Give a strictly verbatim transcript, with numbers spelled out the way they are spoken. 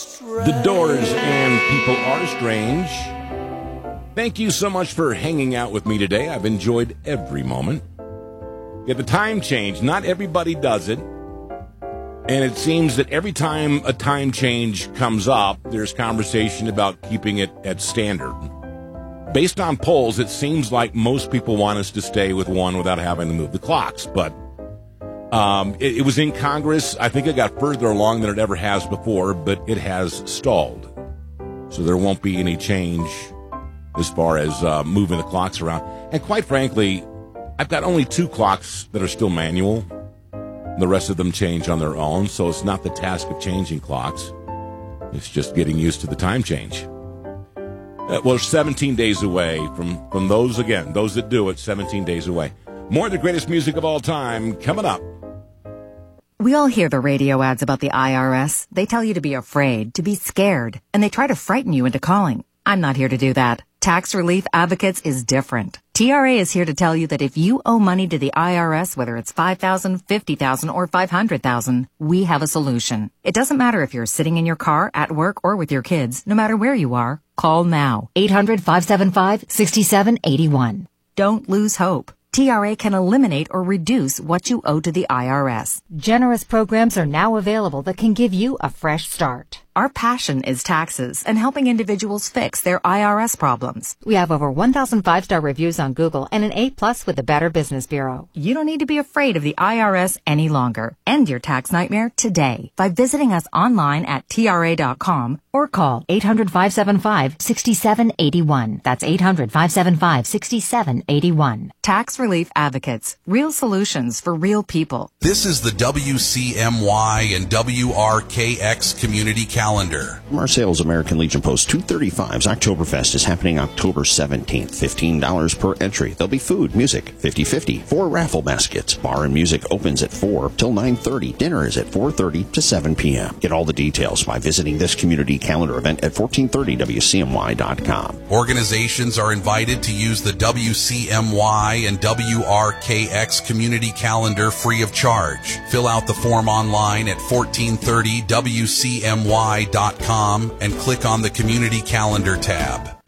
The Doors and People Are Strange. Thank you so much for hanging out with me today. I've enjoyed every moment. Yeah, the time change. Not everybody does it. And it seems that every time a time change comes up, there's conversation about keeping it at standard. Based on polls, it seems like most people want us to stay with one without having to move the clocks. But um, it, it was in Congress. I think it got further along than it ever has before, but it has stalled. So there won't be any change as far as uh, moving the clocks around. And quite frankly, I've got only two clocks that are still manual. The rest of them change on their own, so it's not the task of changing clocks. It's just getting used to the time change. Uh, well, seventeen days away from, from those, again, those that do it, seventeen days away. More of the greatest music of all time coming up. We all hear the radio ads about the I R S. They tell you to be afraid, to be scared, and they try to frighten you into calling. I'm not here to do that. Tax Relief Advocates is different. T R A is here to tell you that if you owe money to the I R S, whether it's five thousand dollars, fifty thousand dollars, or five hundred thousand dollars, we have a solution. It doesn't matter if you're sitting in your car, at work, or with your kids. No matter where you are, call now. eight hundred, five seven five, six seven eight one. Don't lose hope. T R A can eliminate or reduce what you owe to the I R S. Generous programs are now available that can give you a fresh start. Our passion is taxes and helping individuals fix their I R S problems. We have over one thousand five-star reviews on Google and an A plus with the Better Business Bureau. You don't need to be afraid of the I R S any longer. End your tax nightmare today by visiting us online at T R A dot com or call eight hundred, five seven five, six seven eight one. That's eight hundred, five seven five, six seven eight one. Tax Relief Advocates. Real solutions for real people. This is the W C M Y and W R K X Community Calendar. Marseille's American Legion Post two thirty-five's Oktoberfest is happening October seventeenth. fifteen dollars per entry. There'll be food, music, fifty-fifty, four raffle baskets. Bar and music opens at four till nine thirty. Dinner is at four thirty to seven p.m. Get all the details by visiting this community calendar event at fourteen thirty W C M Y dot com. Organizations are invited to use the W C M Y and W R K X Community Calendar free of charge. Fill out the form online at fourteen thirty W C M Y dot com and click on the Community Calendar tab.